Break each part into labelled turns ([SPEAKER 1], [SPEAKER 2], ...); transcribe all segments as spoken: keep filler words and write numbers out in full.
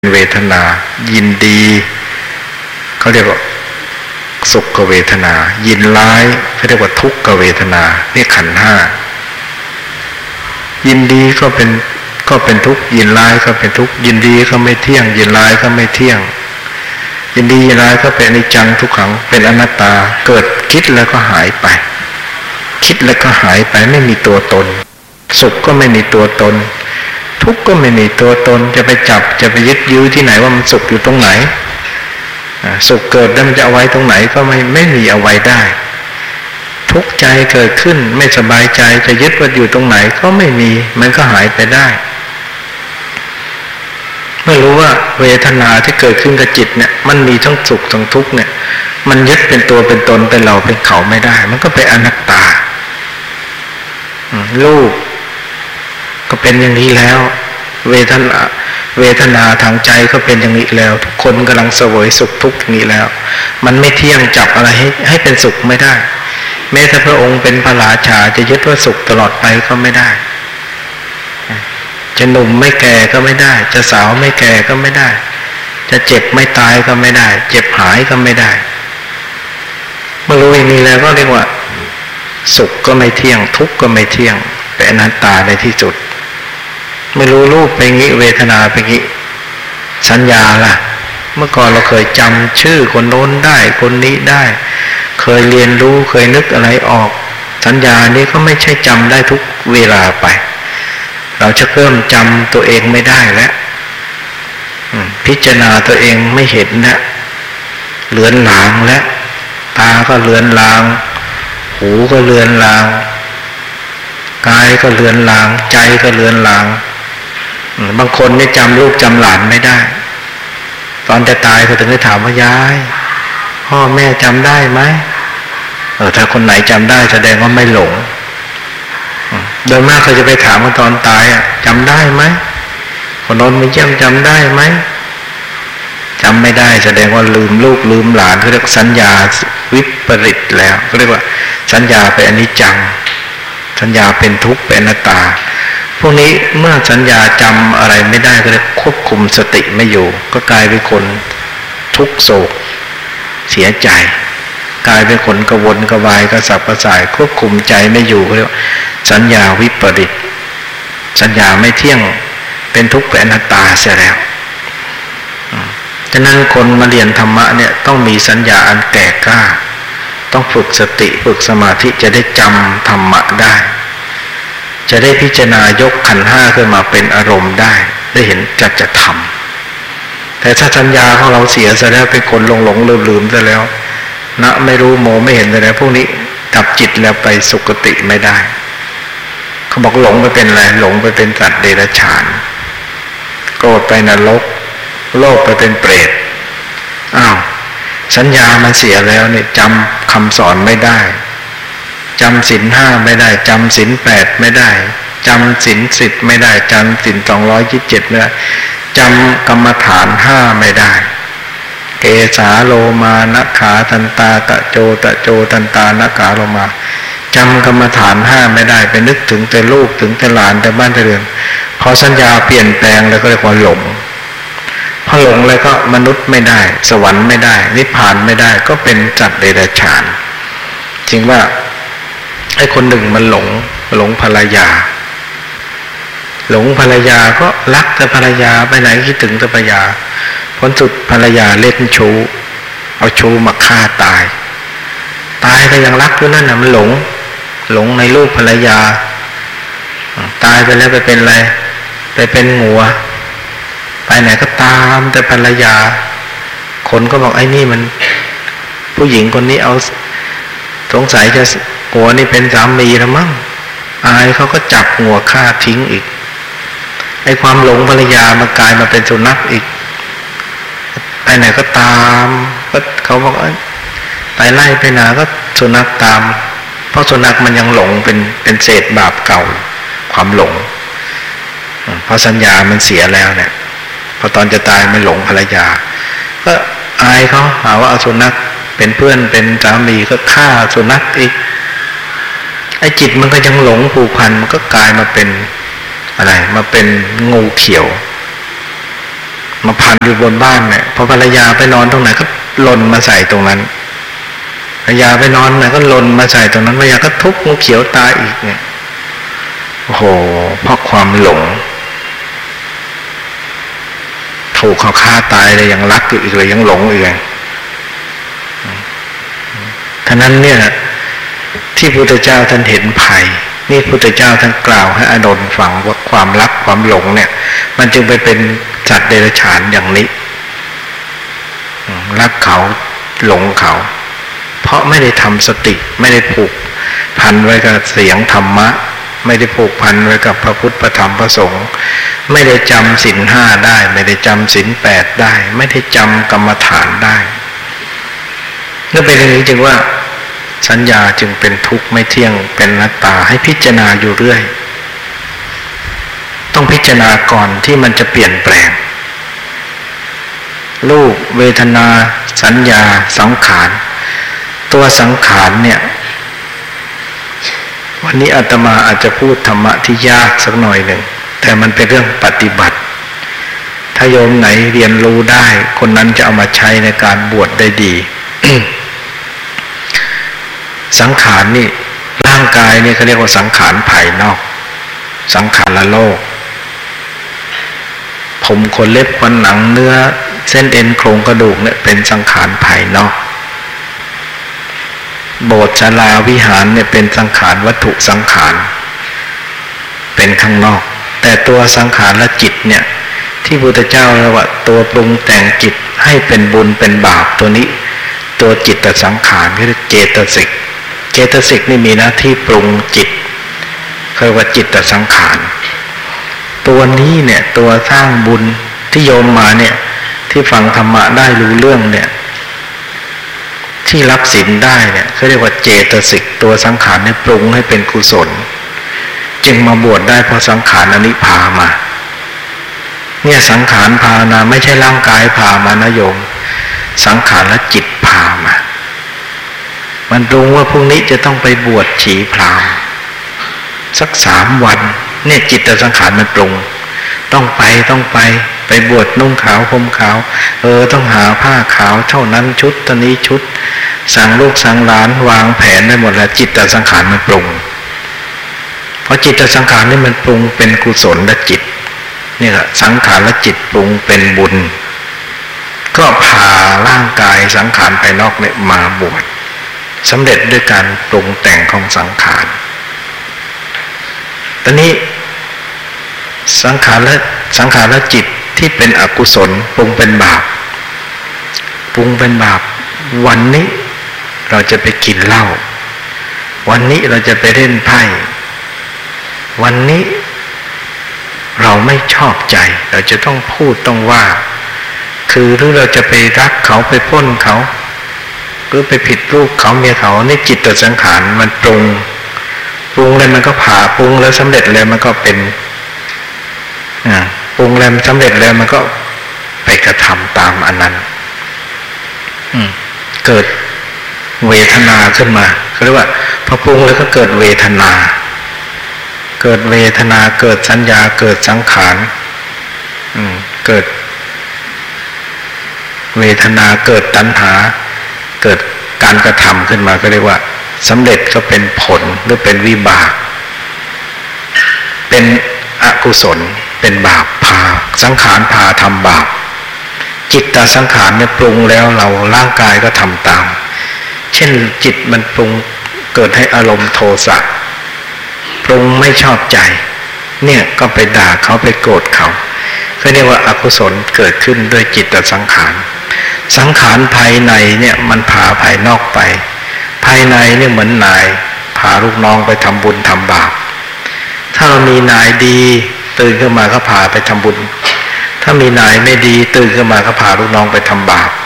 [SPEAKER 1] เวทนายินดีเขาเรียกว่าสุขเวทนายินร้ายเขาเรียกว่าทุกขเวทนานี่ขันธ์ห้ายินดีก็เป็นก็เป็นทุกข์ยินร้ายก็เป็นทุกข์ยินดีก็ไม่เที่ยงยินร้ายก็ไม่เที่ยงยินดียินร้ายก็เป็นอนิจจังทุกขังเป็นอนัตตาเกิดคิดแล้วก็หายไปคิดแล้วก็หายไปไม่มีตัวตนสุขก็ไม่มีตัวตนทุกข์ก็ไม่มีตัวตนจะไปจับจะไปยึดยื้อที่ไหนว่ามันสุขอยู่ตรงไหนสุขเกิดแล้วมันจะเอาไว้ตรงไหนก็ไม่ไม่มีเอาไว้ได้ทุกข์ใจเกิดขึ้นไม่สบายใจจะยึดว่าอยู่ตรงไหนก็ไม่มีมันก็หายไปได้ไม่รู้ว่าเวทนาที่เกิดขึ้นกับจิตเนี่ยมันมีทั้งสุขทั้งทุกข์เนี่ยมันยึดเป็นตัวเป็นตนเป็นเราเป็นเขาไม่ได้มันก็เป็นอนัตตารูปก็เป็นอย่างนี้แล้วเวทนาเวทนาทางใจก็เป็นอย่างนี้แล้วทุกคนกำลังเสวยสุขทุกข์อย่างนี้แล้วมันไม่เที่ยงจับอะไรให้ให้เป็นสุขไม่ได้แม้แต่พระองค์เป็นพระราชาจะยึดว่าสุขตลอดไปก็ไม่ได้จะหนุ่มไม่แก่ก็ไม่ได้จะสาวไม่แก่ก็ไม่ได้จะเจ็บไม่ตายก็ไม่ได้เจ็บหายก็ไม่ได้เมื่อรู้อย่างนี้แล้วก็เรียกว่าสุขก็ไม่เที่ยงทุกข์ก็ไม่เที่ยงเป็นอนัตตาในที่สุดไม่รู้รูปเป็นงี้เวทนาเป็นงี้สัญญาล่ะเมื่อก่อนเราเคยจำชื่อคนโน้นได้คนนี้ได้เคยเรียนรู้เคยนึกอะไรออกสัญญานี้ก็ไม่ใช่จำได้ทุกเวลาไปเราจะเริ่มจำตัวเองไม่ได้แล้วพิจารณาตัวเองไม่เห็นแล้วเลือนลางแล้วตาก็เลือนลางหูก็เลือนลางกายก็เลือนลางใจก็เลือนลางบางคนนี่จำลูกจำหลานไม่ได้ตอนจะตายเขาถึงได้ถามว่ายายพ่อแม่จำได้ไหมเออถ้าคนไหนจำได้แสดงว่าไม่หลงโดยมากเขาจะไปถามว่าตอนตายอ่ะจำได้ไหมคนโน้นไม่เยี่ยมจำได้ไหมจำไม่ได้แสดงว่าลืมลูกลืมหลานเขาเรียกสัญญาวิปริตแล้วเขาเรียกว่าสัญญาเป็นอนิจจังสัญญาเป็นทุกข์เป็นอนัตตาพวกนี้เมื่อสัญญาจำอะไรไม่ได้ก็เลยควบคุมสติไม่อยู่ก็กลายเป็นคนทุกข์โศกเสียใจกลายเป็นคนกระวนกระวายกระสับกระส่ายควบคุมใจไม่อยู่เรียกว่าสัญญาวิปริตสัญญาไม่เที่ยงเป็นทุกข์เป็นอนัตตาเสียแล้วฉะนั้นคนมาเรียนธรรมะเนี่ยต้องมีสัญญาอันแก่กล้าต้องฝึกสติฝึกสมาธิจะได้จำธรรมะได้จะได้พิจารณายกขันธ์ห้าขึ้นมาเป็นอารมณ์ได้ได้เห็นจัจธรรมแต่ถ้าสัญญาของเราเสียซะแล้วเป็นคนหลงหลงลืมลืมซะแล้วนะไม่รู้โมไม่เห็นซะแล้วพวกนี้ดับจิตแล้วไปสุคติไม่ได้เขาบอกหลงไปเป็นอะไรหลงไปเป็นสัตว์เดรัจฉานโกรธไปนรกโลภไปเป็นเปรตอ้าวสัญญามันเสียแล้วเนี่ยจำคำสอนไม่ได้จำศีลห้าไม่ได้จำศีลแปดไม่ได้จำศีลสิบไม่ได้จำศีลสองร้อยยี่สิบเจ็ดไม่ได้จำกรรมฐานห้าไม่ได้เกสาโลมานะขาทันตาตะโจตะโจทันตานะขาโลมาจำกรรมฐานห้าไม่ได้ไปนึกถึงแต่ลูกถึงแต่หลานแต่บ้านแต่เรือนพอสัญญาเปลี่ยนแปลงแล้วก็เรียกว่าหลงพอหลงแล้วก็มนุษย์ไม่ได้สวรรค์ไม่ได้นิพพานไม่ได้ก็เป็นสัตว์เดรัจฉานจริงว่าไอ้คนหนึ่งมันหลงหลงภรรยาหลงภรรยาก็รักแต่ภรรยาไปไหนคิดถึงแต่ภรรยาผลสุดภรรยาเล่นชู้เอาชู้มาฆ่าตายตายก็ยังรักอยู่นั่นน่ะมันหลงหลงในรูปภรรยาตายไปแล้วไปเป็นอะไรไปเป็นงัวไปไหนก็ตามแต่ภรรยาคนก็บอกไอ้นี่มันผู้หญิงคนนี้เอาสงสัยจะหัวนี่เป็นสามีแล้วมั้งอายเขาก็จับหัวฆ่าทิ้งอีกไอ้ความหลงภรรยามันกลายมาเป็นสุนัขอีกไปไหนก็ตามก็เขาบอกไปไล่ไปหนาก็สุนัขตามเพราะสุนัขมันยังหลงเป็นเป็นเศษบาปเก่าความหลงเพราะสัญญามันเสียแล้วเนี่ยพอตอนจะตายมันหลงภรรยาก็อายเขาหาว่าเอาสุนัขเป็นเพื่อนเป็นสามีก็ฆ่าสุนัขอีกไอ้จิตมันก็ยังหลงผูกพันมันก็กลายมาเป็นอะไรมาเป็นงูเขียวมาพันอยู่บนบ้านเนี่ยพอภรรยาไปนอนตรงไหนก็หล่นมาใส่ตรงนั้นภรรยาไปนอนไหนก็หล่นมาใส่ตรงนั้นภรรยาก็ทุบงูเขียวตายอีกเนี่ยโอ้โหเพราะความหลงถูกเขาฆ่าตายเลยยังรักอยู่อีกเลยยังหลงอีกท่านั้นเนี่ยที่พุทธเจ้าท่านเห็นภัยนี่พุทธเจ้าท่านกล่าวให้อานนท์ฟังว่าความรักความหลงเนี่ยมันจึงไปเป็นสัตว์เดรัจฉานอย่างนี้รักเขาหลงเขาเพราะไม่ได้ทำสติไม่ได้ผูกพันไว้กับเสียงธรรมะไม่ได้ผูกพันไว้กับพระพุทธพระธรรมพระสงฆ์ไม่ได้จำศีลห้าได้ไม่ได้จำศีลแปดได้ไม่ได้จำกรรมฐานได้นั่นเป็นอย่างนี้จึงว่าสัญญาจึงเป็นทุกข์ไม่เที่ยงเป็นอนัตตาให้พิจารณาอยู่เรื่อยต้องพิจารณาก่อนที่มันจะเปลี่ยนแปลงรูปเวทนาสัญญาสังขารตัวสังขารเนี่ยวันนี้อาตมาอาจจะพูดธรรมะที่ยากสักหน่อยหนึ่งแต่มันเป็นเรื่องปฏิบัติถ้าโยมไหนเรียนรู้ได้คนนั้นจะเอามาใช้ในการบวชได้ดี สังขารนี่ร่างกายนี่เขาเรียกว่าสังขารภายนอกสังขารโลกผมขนเล็บขนหนังเนื้อเส้นเอ็นโครงกระดูกเนี่ยเป็นสังขารภายนอกโบสถ์ศาลาวิหารเนี่ยเป็นสังขารวัตถุสังขารเป็นข้างนอกแต่ตัวสังขารและจิตเนี่ยที่พุทธเจ้าเรียกว่าตัวปรุงแต่งจิตให้เป็นบุญเป็นบาปตัวนี้ตัวจิตตสังขารคือเจตสิกเจตสิกนี่มีหน้าที่ปรุงจิตเรียกว่าจิตตสังขารตัวนี้เนี่ยตัวสร้างบุญที่โยมมาเนี่ยที่ฟังธรรมะได้รู้เรื่องเนี่ยที่รับศีลได้เนี่ยเขาเรียกว่าเจตสิกตัวสังขารนี่ปรุงให้เป็นกุศลจึงมาบวชได้เพราะสังขารอันนี้พามาเนี่ยสังขารพามาไม่ใช่ร่างกายพามานะโยมสังขารและจิตพามามันปรุงว่าพรุ่งนี้จะต้องไปบวชฉีพรามสักสามวันเนี่ยจิตสังขารมันปรุงต้องไปต้องไปไปบวชนุ่งขาวห่มขาวเออต้องหาผ้าขาวเท่านั้นชุดตอนนี้ชุดสั่งลูกสั่งหลานวางแผนได้หมดแล้วจิตสังขารมันปรุงเพราะจิตสังขารนี่มันปรุงเป็นกุศลและจิตนี่แหละสังขารและจิตปรุงเป็นบุญก็พาร่างกายสังขารภายนอกเนี่ยมาบวชสำเร็จด้วยการปรุงแต่งของสังขารตอนนี้สังขารและสังขารและจิตที่เป็นอกุศลปรุงเป็นบาปปรุงเป็นบาปวันนี้เราจะไปกินเหล้าวันนี้เราจะไปเล่นไพ่วันนี้เราไม่ชอบใจเราจะต้องพูดต้องว่าคือหรือเราจะไปรักเขาไปปล้นเขาหรือไปผิดลูกเขาเมียเขานี่จิตตสังขารมันปรุงปรุงแล้วมันก็ผ่าปรุงแล้วสำเร็จแล้วมันก็เป็นอ่าปรุงแล้วสำเร็จแล้วมันก็ไปกระทำตามอันนั้นเกิดเวทนาขึ้นมาเขาเรียกว่าพอปรุงแล้วก็เกิดเวทนาเกิดเวทนาเกิดสัญญาเกิดสังขารเกิดเวทนาเกิดตัณหาเกิดการกระทำขึ้นมาก็เรียกว่าสำเร็จก็เป็นผลหรือเป็นวิบากเป็นอกุศลเป็นบาปพาสังขารพาทำบาปจิตตสังขารเนี่ยปรุงแล้วเราร่างกายก็ทำตามเช่นจิตมันปรุงเกิดให้อารมณ์โทสะปรุงไม่ชอบใจเนี่ยก็ไปด่าเขาไปโกรธเขาก็เรียกว่าอกุศลเกิดขึ้นด้วยจิตตสังขารสังขารภายในเนี่ยมันพาภายนอกไปภายในเนี่ยเหมือนนายพาลูกน้องไปทำบุญทำบาปถ้าเรามีนายดีตื่นขึ้นมาก็พาไปทำบุญถ้ามีนายไม่ดีตื่นขึ้นมาก็พาลูกน้องไปทำบาป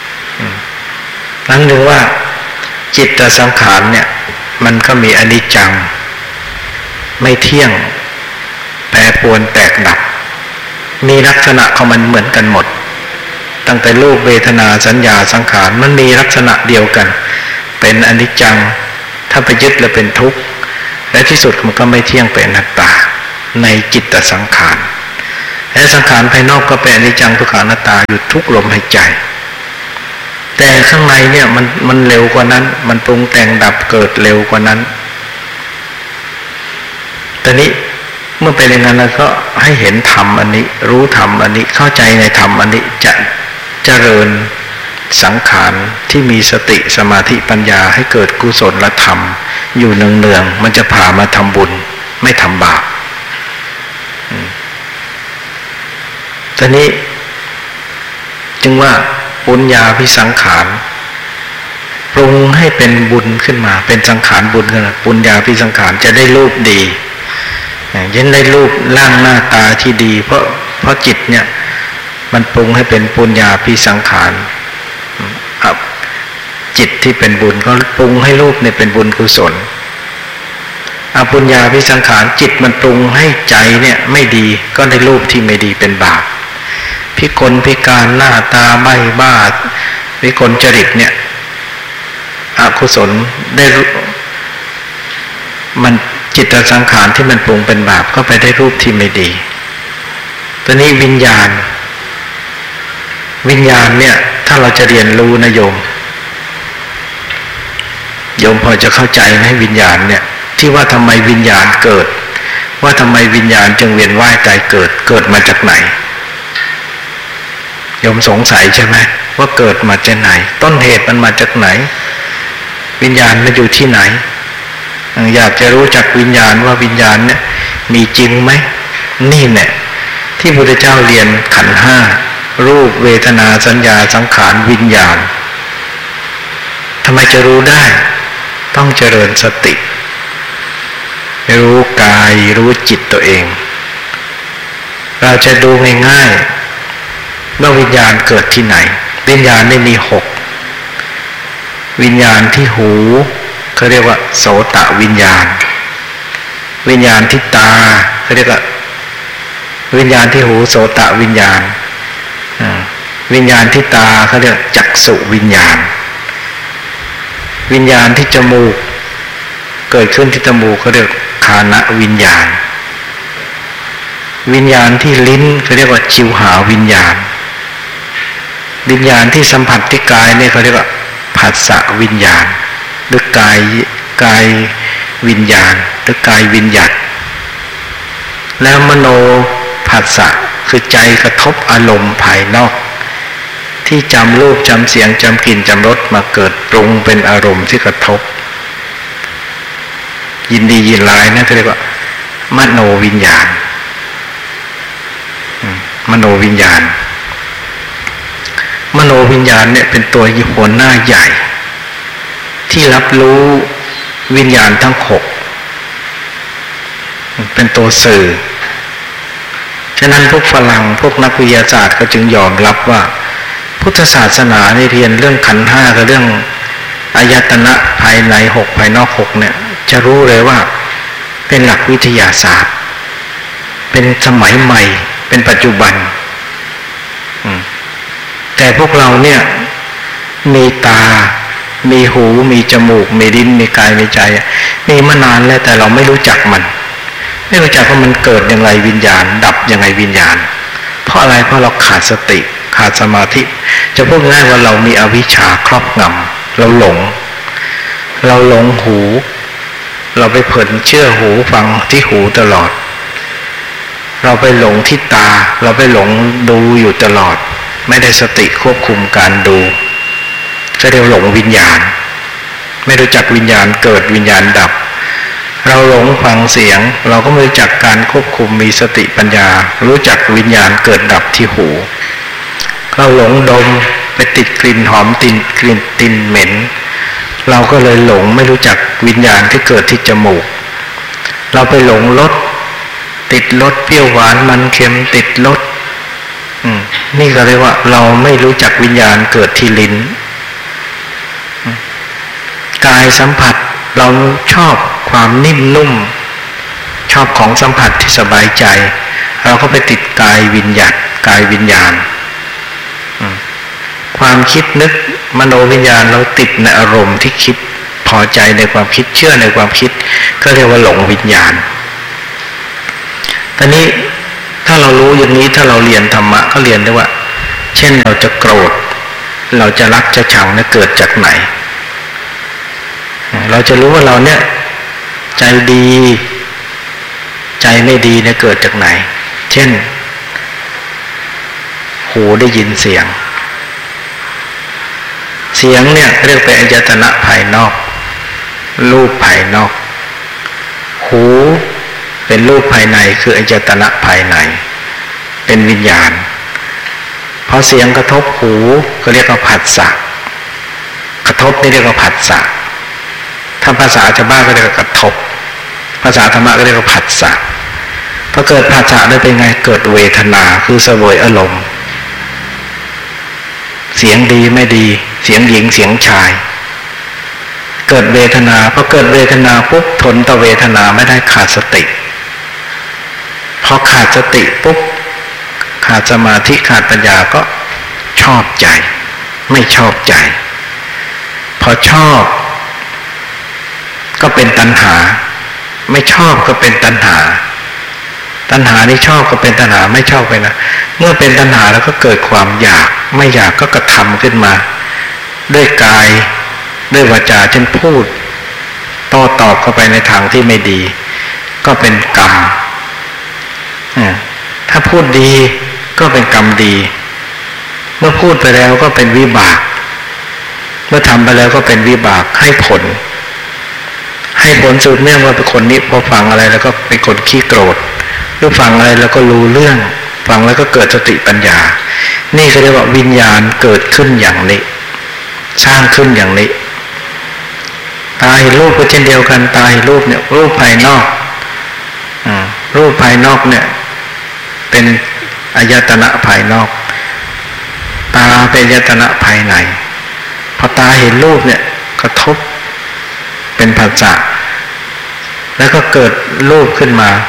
[SPEAKER 1] นั้นถึงว่าจิตตสังขารเนี่ยมันก็มีอนิจจังไม่เที่ยงแปรปรวนแตกดับมีลักษณะของมันเหมือนกันหมดตั้งแต่รูปเวทนาสัญญาสังขารมันมีลักษณะเดียวกันเป็นอนิจจังถ้าไปยึดแล้วเป็นทุกข์และที่สุดมันก็ไม่เที่ยงเป็นอนัตตาในจิตตสังขารและสังขารภายนอกก็เป็นอนิจจังทุกขังอนัตตาอยู่ทุกลมหายใจแต่ข้างในเนี่ยมันมันเร็วกว่านั้นมันปรุงแต่งดับเกิดเร็วกว่านั้นตอนนี้เมื่อเป็นอย่างนั้นแล้วก็ให้เห็นธรรมอันนี้รู้ธรรมอันนี้เข้าใจในธรรมอันนี้จะเจริญสังขารที่มีสติสมาธิปัญญาให้เกิดกุศลธรรมอยู่เนืองๆมันจะพามาทำบุญไม่ทำบาปตอนนี้จึงว่าปุญญาภิสังขารปรุงให้เป็นบุญขึ้นมาเป็นสังขารบุญขึ้นมาปุญญาภิสังขารจะได้รูปดียันได้รูปร่างหน้าตาที่ดีเพราะเพราะจิตเนี่ยมันปรุงให้เป็นปุญญาภิสังขารจิตที่เป็นบุญก็ปรุงให้รูปเนี่ยเป็นบุญกุศลอปุญญาภิสังขารจิตมันปรุงให้ใจเนี่ยไม่ดีก็ได้รูปที่ไม่ดีเป็นบาปพิกลพิการหน้าตาใบ้บ้าวิกลจริตเนี่ยอกุศลได้มันจิตสังขารที่มันปรุงเป็นบาปก็ไปได้รูปที่ไม่ดีตอนนี้วิญญาณวิญญาณเนี่ยถ้าเราจะเรียนรู้นะโยมโยมพอจะเข้าใจไหมวิญญาณเนี่ยที่ว่าทำไมวิญญาณเกิดว่าทำไมวิญญาณจึงเวียนว่ายตายเกิดเกิดมาจากไหนโยมสงสัยใช่ไหมว่าเกิดมาจากไหนต้นเหตุมันมาจากไหนวิญญาณมันอยู่ที่ไหนอยากจะรู้จักวิญญาณว่าวิญญาณเนี่ยมีจริงไหมนี่เนี่ยที่พระพุทธเจ้าเรียนขันธ์ห้ารูปเวทนาสัญญาสังขารวิญญาณทำไมจะรู้ได้ต้องเจริญสติรู้กายรู้จิตตัวเองเราจะดูง่ายๆว่าวิญญาณเกิดที่ไหนวิญญาณได้มีหกวิญญาณที่หูเขาเรียกว่าโสตวิญญาณวิญญาณที่ตาเขาเรียกว่าวิญญาณที่หูโสตวิญญาณวิญญาณที่ตาเขาเรียกจักษุวิญญาณวิญญาณที่จมูกเกิดขึ้นที่จมูกเขาเรียกฆานวิญญาณวิญญาณที่ลิ้นเขาเรียกว่าชิวหาวิญญาณวิญญาณที่สัมผัสที่กายเนี่ยเขาเรียกว่าผัสสะวิญญาณหรือกายกายวิญญาณหรือกายวิญญัติแล้วมโนผัสสะคือใจกระทบอารมณ์ภายนอกที่จำรูปจำเสียงจำกลิ่นจำรสมาเกิดปรุงเป็นอารมณ์ที่กระทบยินดียินร้ายนั่นเรียกว่ามโนวิญญาณมโนวิญญาณมโนวิญญาณเนี่ยเป็นตัวหัวหน้าใหญ่ที่รับรู้วิญญาณทั้งหกเป็นตัวสื่อฉะนั้นพวกฝรั่งพวกนักวิทยาศาสตร์ก็จึงยอมรับว่าพุทธศาสนาในเรียนเรื่องขันธ์ห้ากับเรื่องอายตนะภายในหกภายนอกหกเนี่ยจะรู้เลยว่าเป็นหลักวิทยาศาสตร์เป็นสมัยใหม่เป็นปัจจุบันแต่พวกเราเนี่ยมีตามีหูมีจมูกมีลิ้นมีกายมีใจมีมานานแล้วแต่เราไม่รู้จักมันไม่รู้จักว่ามันเกิดยังไงวิญญาณดับยังไงวิญญาณเพราะอะไรเพราะเราขาดสติขาดสมาธิจะพูดง่ายว่าเรามีอวิชชาครอบงำเราหลงเราหลงหูเราไปเผลอเชื่อหูฟังที่หูตลอดเราไปหลงที่ตาเราไปหลงดูอยู่ตลอดไม่ได้สติควบคุมการดูจะเรียกหลงวิญญาณไม่รู้จักวิญญาณเกิดวิญญาณดับเราหลงฟังเสียงเราก็ไม่รู้จักการควบคุมมีสติปัญญารู้จักวิญญาณเกิดดับที่หูเราหลงดมไปติดกลิ่นหอมติดกลิ่นตินเหม็นเราก็เลยหลงไม่รู้จักวิญญาณที่เกิดที่จมูกเราไปหลงรสติดรสเปรี้ยวหวานมันเค็มติดรสนี่ก็เรียกว่าเราไม่รู้จักวิญญาณเกิดที่ลิ้นกายสัมผัสเราชอบความนิ่มนุ่มชอบของสัมผัสที่สบายใจเราก็ไปติดกายวิญญาณกายวิญญาณความคิดนึกมโนวิญญาณเราติดในอารมณ์ที่คิดพอใจในความคิดเชื่อในความคิดก็เรียกว่าหลงวิญญาณตอนนี้ถ้าเรารู้อย่างนี้ถ้าเราเรียนธรรมะก็เรียนได้ว่าเช่นเราจะโกรธเราจะรักจะชังเนี่ยเกิดจากไหนเราจะรู้ว่าเราเนี่ยใจดีใจไม่ดีเนี่ยเกิดจากไหนเช่นหูได้ยินเสียงเสียงเนี่ยเรียกเป็นอายตนะภายนอกรูปภายนอกหูเป็นรูปภายในคืออายตนะภายในเป็นวิญญาณพอเสียงกระทบหูก็เรียกว่าผัสสะกระทบนี่เรียกว่าผัสสะถ้าภาษาชาวบ้านก็เรียกว่ากระทบภาษาธรรมะก็เรียกว่าผัสสะพอเกิดผัสสะได้เป็นไงเกิดเวทนาคือเสวยอารมณ์เสียงดีไม่ดีเสียงหญิงเสียงชายเกิดเวทนาพอเกิดเวทนาปุ๊บทนต่อเวทนาไม่ได้ขาดสติพอขาดสติปุ๊บขาดสมาธิขาดปัญญาก็ชอบใจไม่ชอบใจพอชอบก็เป็นตัณหาไม่ชอบก็เป็นตัณหาตัณหานี่ชอบก็เป็นตัณหาไม่ชอบไปนะเมื่อเป็นตัณหาแล้วก็เกิดความอยากไม่อยากก็กระทำขึ้นมาด้วยกายด้วยวาจาเช่นพูดโต้ตอบเข้าไปในทางที่ไม่ดีก็เป็นกรรมถ้าพูดดีก็เป็นกรรมดีเมื่อพูดไปแล้วก็เป็นวิบากเมื่อทำไปแล้วก็เป็นวิบากให้ผลให้ผลสืบเนื่องว่าเป็นคนนี้พอฟังอะไรแล้วก็เป็นคนขี้โกรธหรือฟังอะไรแล้วก็รู้เรื่องฟังแล้วก็เกิดสติปัญญานี่เขาเรียกว่าวิญญาณเกิดขึ้นอย่างนี้สร้างขึ้นอย่างนี้ตาเห็นรูปก็เช่นเดียวกันตาเห็นรูปเนี่ยรูปภายนอกอ่ารูปภายนอกเนี่ยเป็นอายตนะภายนอกตาเป็นอายตนะภายในพอตาเห็นรูปเนี่ยกระทบเป็นผัสสะแล้วก็เกิดรูปขึ้นมา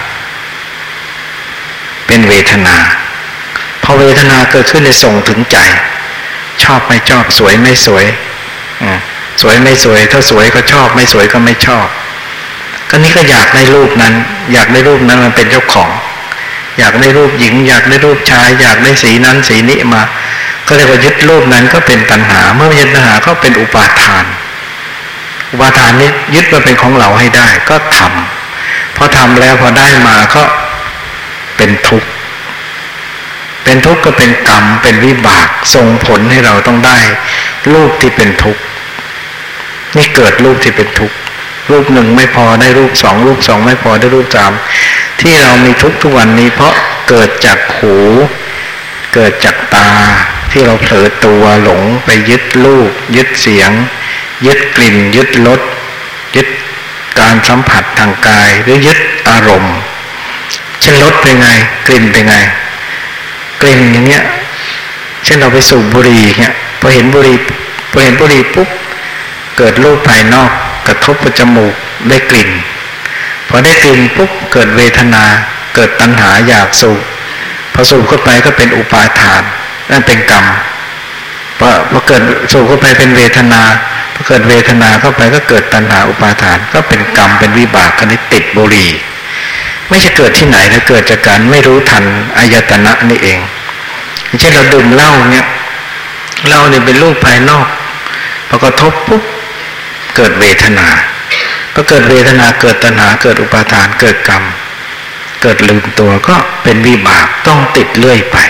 [SPEAKER 1] เป็นเวทนาพอเวทนาเกิดขึ้นในส่งถึงใจชอบไม่ชอบสวยไม่สวยอ่าสวยไม่สวยถ้าสวยก็ชอบไม่สวยก็ไม่ชอบก็นี่ก็อยากได้รูปนั้นอยากได้รูปนั้นมันเป็นเจ้าของอยากได้รูปหญิงอยากได้รูปชายอยากได้สีนั้นสีนี้มาก็เรียกว่ายึดรูปนั้นก็เป็นตัณหาเมื่อยึดตัณหาก็เป็นอุปาทานอุปาทานนี้ยึดมาเป็นของเราให้ได้ก็ทำพอทำแล้วพอได้มาก็เป็นทุกข์เป็นทุกข์ก็เป็นกรรมเป็นวิบากส่งผลให้เราต้องได้รูปที่เป็นทุกข์นี่เกิดรูปที่เป็นทุกข์รูปหนึ่งไม่พอได้รูปสองรูปสองไม่พอได้รูปสามที่เรามีทุกข์ทุกวันนี้เพราะเกิดจากหูเกิดจากตาที่เราเผลอตัวหลงไปยึดรูปยึดเสียงยึดกลิ่นยึดรสยึดการสัมผัสทางกายหรือยึดอารมณ์เช่นรสเป็นไงกลิ่นเป็นไงกลิ่นอย่างเงี้ยเช่นเราไปสูบบุหรี่เงี้ยพอเห็นบุหรี่พอเห็นบุหรี่ปุ๊บเกิดรูปภายนอกกระทบกับจมูกได้กลิ่นพอได้กลิ่นปุ๊บเกิดเวทนาเกิดตัณหาอยากสูบพอสูบเข้าไปก็เป็นอุปาทานนั่นเป็นกรรมพอพอเกิดสูบเข้าไปเป็นเวทนาพอเกิดเวทนาเข้าไปก็เกิดตัณหาอุปาทานก็เป็นกรรมเป็นวิบากกันนี้ติดบุหรี่ไม่ใช่เกิดที่ไหนนะเกิดจากการไม่รู้ทันอายตนะนี่เองเช่นเราดื่มเหล้าเนี่ยเหล้าเนี่ยเป็นรูปภายนอกพอกระทบปุ๊บเกิดเวทนาพอเกิดเวทนาเกิดตัณหาเกิดอุปาทานเกิดกรรมเกิดลืมตัวก็เป็นวิบากต้องติดเรื่อยไป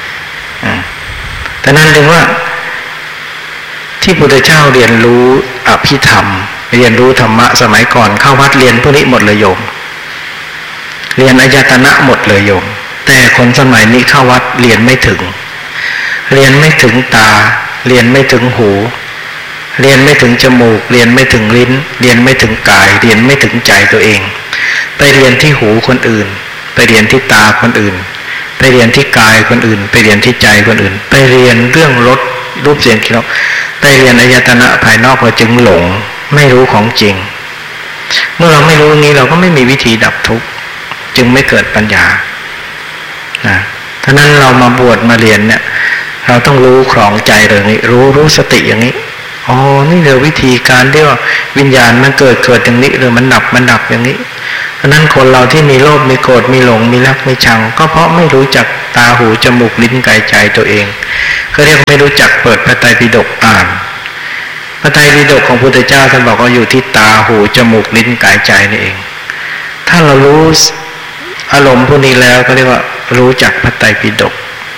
[SPEAKER 1] แต่นั้นเรียกว่าที่พุทธเจ้าเรียนรู้อภิธรรมเรียนรู้ธรรมะสมัยก่อนเข้าวัดเรียนพวกนี้หมดเลยโยมเรียนอายตนะหมดเลยโยมแต่คนสมัยนี้เข้าวัดเรียนไม่ถึงเรียนไม่ถึงตาเรียนไม่ถึงหูเรียนไม่ถึงจมูกเรียนไม่ถึงลิ้นเรียนไม่ถึงกายเรียนไม่ถึงใจตัวเองไปเรียนที่หูคนอื่นไปเรียนที่ตาคนอื่นไปเรียนที่กายคนอื่นไปเรียนที่ใจคนอื่นไปเรียนเรื่องรสรูปเสียงกลิ่นรสไปเรียนอายตนะภายนอกเราจึงหลงไม่รู้ของจริงเมื่อเราไม่รู้นี้เราก็ไม่มีวิธีดับทุกข์จึงไม่เกิดปัญญานะฉะนั้นเรามาบวชมาเรียนเนี่ยเราต้องรู้ครองใจเรื่องนี้รู้รู้สติอย่างนี้อ๋อนี่เดี๋ยววิธีการที่ว่าวิญญาณมันเกิดเกิดอย่างนี้หรือมันดับมันดับอย่างนี้เพราะนั้นคนเราที่มีโลภมีโกรธมีหลงมีรักมีชังก็เพราะไม่รู้จักตาหูจมูกลิ้นกายใจตัวเองเขาเรียกไม่รู้จักเปิดพระไตรปิฎกอ่านพระไตรปิฎกของพุทธเจ้าท่านบอกว่าอยู่ที่ตาหูจมูกลิ้นกายใจนี่เองถ้าเรารู้อารมณ์พวกนี้แล้วก็เรียกว่ารู้จักพระไตรปิฎก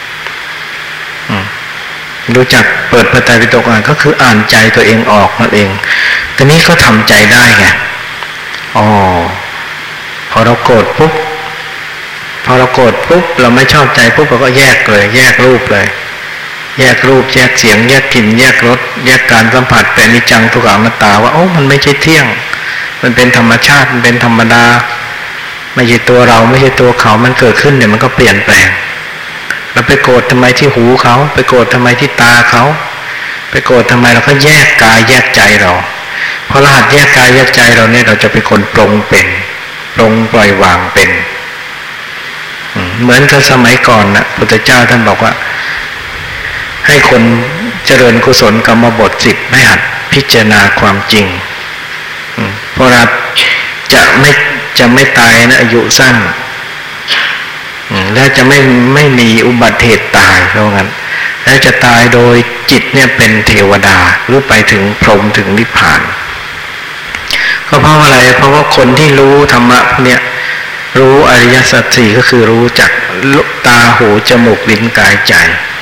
[SPEAKER 1] รู้จักเปิดพระไตรปิฎกอ่านก็คืออ่านใจตัวเองออกนั่นเองทีนี้ก็ทำใจได้ไงอ๋อพอเราโกรธปุ๊บพอเราโกรธปุ๊บเราไม่ชอบใจปุ๊บเราก็แยกเลยแยกรูปเลยแยกรูปแยกเสียงแยกกลิ่นแยกรสแยกการสัมผัสเป็นอนิจจังทุกขังอนัตตาว่าโอ้มันไม่ใช่เที่ยงมันเป็นธรรมชาติมันเป็นธรรมดาไม่ใช่ตัวเราไม่ใช่ตัวเขามันเกิดขึ้นเนี่ยมันก็เปลี่ยนแปลงเราไปโกรธทำไมที่หูเขาไปโกรธทำไมที่ตาเขาไปโกรธทำไมเราก็แยกกายแยกใจเราพอเราหัดแยกกายแยกใจเราเนี่ยเราจะเป็นคนปรงเป็นปรงปล่อยวางเป็นเหมือนกับสมัยก่อนนะพุทธเจ้าท่านบอกว่าให้คนเจริญกุศลกรรมบทสิบให้หัดพิจารณาความจริงเพราะเราจะไม่จะไม่ตายนะอายุสั้นและจะไม่ไม่มีอุบัติเหตุตายเพราะงั้นและจะตายโดยจิตเนี่ยเป็นเทวดาหรือไปถึงพรหมถึงนิพพานก็เพราะอะไรเพราะว่าคนที่รู้ธรรมะเนี่ยรู้อริยสัจสี่ก็คือรู้จักตาหูจมูกลิ้นกายใจ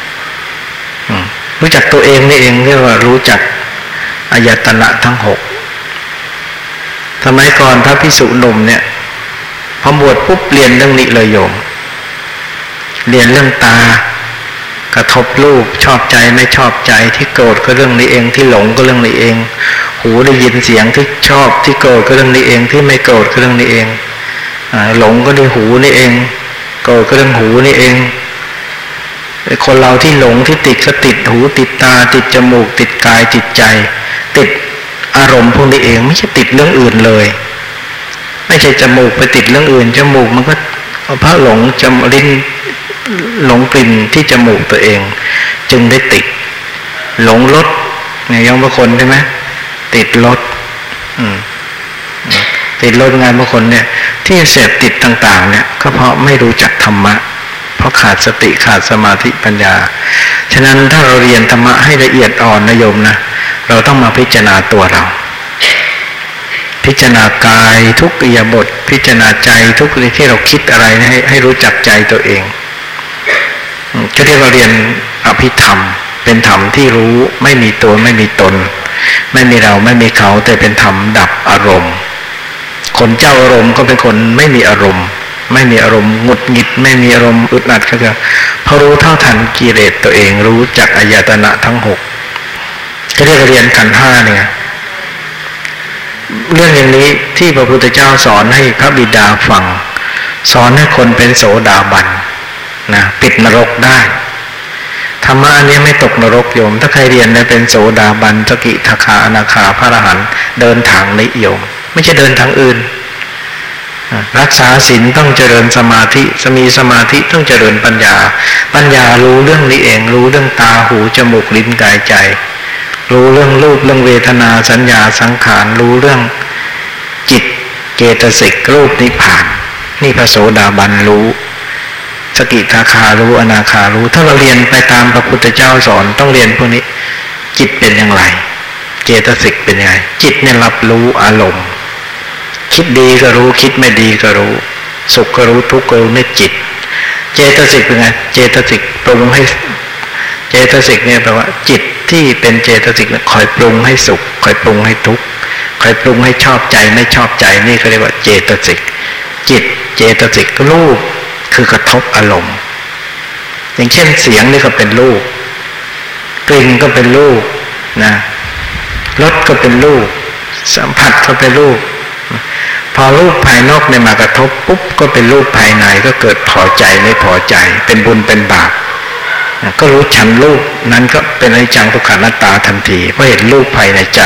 [SPEAKER 1] รู้จักตัวเองนี่เองเรียกว่ารู้จักอายตนะทั้งหกสมัยก่อนพระภิกษุหนุ่มเนี่ยพอบวชปุ๊บเรียนเรื่องนี้เลยโยมเรียนเรื่องตากระทบรูปชอบใจไม่ชอบใจที่โกรธก็เรื่องนี้เองที่หลงก็เรื่องนี้เองหูได้ยินเสียงที่ชอบที่โกรธก็เรื่องนี้เองที่ไม่โกรธก็เรื่องนี้เองหลงก็ด้วยหูนี่เองโกรธก็เรื่องหูนี่เองคนเราที่หลงที่ติดก็ติดหูติดตาติดจมูกติดกายติดใจติดอารมณ์พวกนี้เองไม่ใช่ติดเรื่องอื่นเลยไม่ใช่จมูกไปติดเรื่องอื่นจมูกมันก็เพราะหลงจมลิ้นหลงกลิ่นที่จมูกตัวเองจึงได้ติดหลงรสเนี่ยยังบางคนใช่ไหมติดรสติดรสงานบางคนเนี่ยที่เสพติดต่างๆเนี่ยก็เพราะไม่รู้จักธรรมะเพราะขาดสติขาดสมาธิปัญญาฉะนั้นถ้าเราเรียนธรรมะให้ละเอียดอ่อนนะโยมนะเราต้องมาพิจารณาตัวเราพิจารณากายทุกอิริยาบถพิจารณาใจทุกที่เราคิดอะไรให้ให้รู้จักใจตัวเองก็เรียกว่าเรียนอภิธรรมเป็นธรรมที่รู้ไม่มีตัวไม่มีตนไม่มีเราไม่มีเขาแต่เป็นธรรมดับอารมณ์คนเจ้าอารมณ์ก็เป็นคนไม่มีอารมณ์ไม่มีอารมณ์หงุดหงิดไม่มีอารมณ์อึดอัดก็คือพอรู้เท่าทันกิเลสตัวเองรู้จักอายตนะทั้งหกก็เรียกเรียนขันธ์ห้าเนี่ยเรื่องอย่างนี้ที่พระพุทธเจ้าสอนให้พระบิดาฟังสอนให้คนเป็นโสดาบันนะปิดนรกได้ธรรมะอันนี้ไม่ตกนรกโยมถ้าใครเรียนได้เป็นโสดาบันสกิทาคาอนาคาพระอรหันต์เดินทางนี้โยมไม่ใช่เดินทางอื่นรักษาศีลต้องเจริญสมาธิมีสมาธิต้องเจริญปัญญาปัญญารู้เรื่องนี้เองรู้เรื่องตาหูจมูกลิ้นกายใจรู้เรื่องรูปเรื่องเวทนาสัญญาสังขารรู้เรื่องจิตเจตสิกรูปนิพพานนี่พระโสดาบันรู้สกิทาคารู้อนาคารู้ถ้าเราเรียนไปตามพระพุทธเจ้าสอนต้องเรียนพวกนี้จิตเป็นอย่างไรเจตสิกเป็นยังไงจิตเนี่ยรับรู้อารมณ์คิดดีก็รู้คิดไม่ดีก็รู้สุขก็รู้ทุกข์ก็รู้ในจิตเจตสิกเป็นไงเจตสิกปรุงให้เจตสิกเนี่ยแปลว่าจิตที่เป็นเจตสิกคอยปรุงให้สุขคอยปรุงให้ทุกข์คอยปรุงให้ชอบใจไม่ชอบใจนี่เขาเรียกว่าเจตสิกจิตเจตสิกรูปคือกระทบอารมณ์อย่างเช่นเสียงนี่ก็เป็นรูปกลิ่นก็เป็นรูปนะรสก็เป็นรูปสัมผัสก็เป็นรูปพอรูปภายนอกเนี่ยมากระทบปุ๊บก็เป็นรูปภายในก็เกิดพอใจไม่พอใจเป็นบุญเป็นบาปก็รู้ชันรูปนั้นก็เป็นอนิจจังทุกขังอนัตตาทันทีเพราะเห็นรูปภายในใจ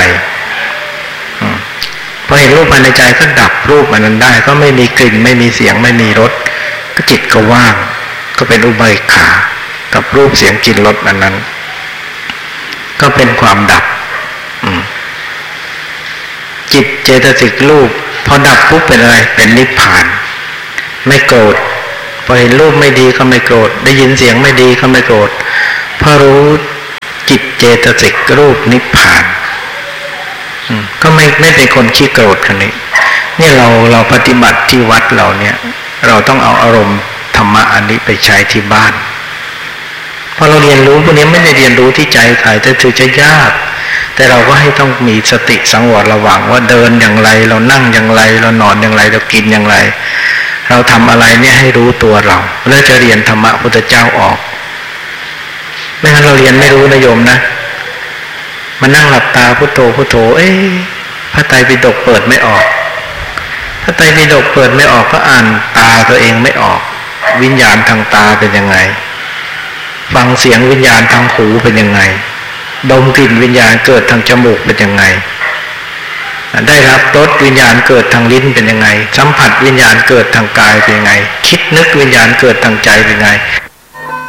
[SPEAKER 1] พอเห็นรูปภายในใจก็ดับรูปอันนั้นได้ก็ไม่มีกลิ่นไม่มีเสียงไม่มีรสก็จิตก็ว่างก็เป็นอุเบกขากับรูปเสียงกลิ่นรสอันนั้นก็ ก็เป็นความดับจิตเจตสิกรูปพอดับปุ๊บเป็นอะไรเป็นนิพพานไม่โกรธพอเห็นรูปไม่ดีก็ไม่โกรธได้ยินเสียงไม่ดีก็ไม่โกรธพอรู้จิตเจตสิกรูปนิพพานก็ไม่ไม่เป็นคนขี้โกรธคนนี้นี่เราเราปฏิบัติที่วัดเราเนี่ยเราต้องเอาอารมณ์ธรรมะอันนี้ไปใช้ที่บ้านพอเราเรียนรู้พวกนี้ไม่ได้เรียนรู้ที่ใจใครแต่ถือจะยากแต่เราก็ให้ต้องมีสติสังวรระวังว่าเดินอย่างไรเรานั่งอย่างไรเรานอนอย่างไรเรากินอย่างไรเราทำอะไรเนี่ยให้รู้ตัวเราแล้วจะเรียนธรรมะพุทธเจ้าออกไม่งั้นเราเรียนไม่รู้นะโยมนะมานั่งหลับตาพุทโธพุทโธเอ๊ะพระไตรปิฎกเปิดไม่ออกพระไตรปิฎกเปิดไม่ออกก็อ่านตาตัวเองไม่ออกวิญญาณทางตาเป็นยังไงฟังเสียงวิญญาณทางหูเป็นยังไงดมกลิ่นวิญญาณเกิดทางจมูกเป็นยังไงได้รับรสวิญญาณเกิดทางลิ้นเป็นยังไงสัมผัสวิญญาณเกิดทางกายเป็นยังไงคิดนึกวิญญาณเกิดทางใจเป็นยังไง